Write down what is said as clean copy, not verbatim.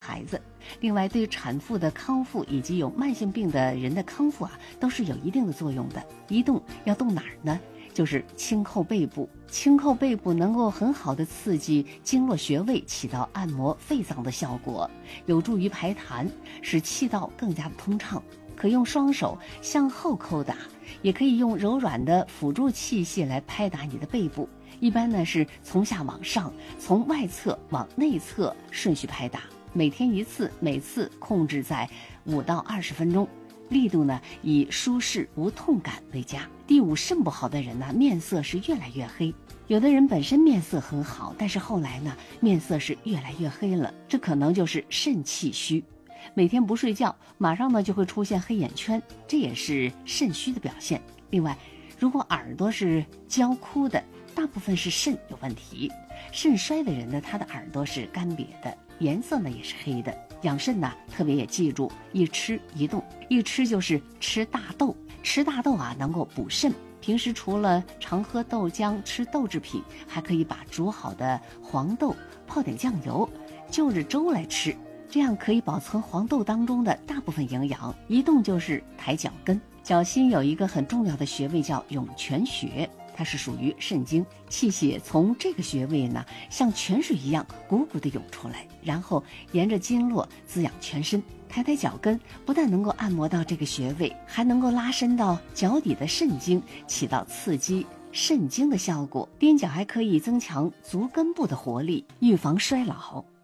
孩子。另外，对产妇的康复以及有慢性病的人的康复都是有一定的作用的。移动要动哪儿呢？就是轻叩背部。轻叩背部能够很好的刺激经络穴位，起到按摩肺脏的效果，有助于排痰，使气道更加的通畅。可用双手向后叩打，也可以用柔软的辅助器械来拍打你的背部。一般呢是从下往上，从外侧往内侧顺序拍打，每天一次，每次控制在5到20分钟。力度呢以舒适无痛感为佳。第五，肾不好的人呢，面色是越来越黑。有的人本身面色很好，但是后来呢，面色是越来越黑了，这可能就是肾气虚。每天不睡觉，马上呢就会出现黑眼圈，这也是肾虚的表现。另外，如果耳朵是焦枯的，大部分是肾有问题。肾衰的人呢，他的耳朵是干瘪的，颜色呢也是黑的。养肾呢，特别也记住一吃一动。一吃就是吃大豆，吃大豆能够补肾。平时除了常喝豆浆、吃豆制品，还可以把煮好的黄豆泡点酱油，就着粥来吃，这样可以保存黄豆当中的大部分营养。移动就是抬脚跟。脚心有一个很重要的穴位叫涌泉穴，它是属于肾经，气血从这个穴位呢，像泉水一样汩汩地涌出来，然后沿着经络滋养全身。抬抬脚跟，不但能够按摩到这个穴位，还能够拉伸到脚底的肾经，起到刺激肾经的效果。踮脚还可以增强足根部的活力，预防衰老。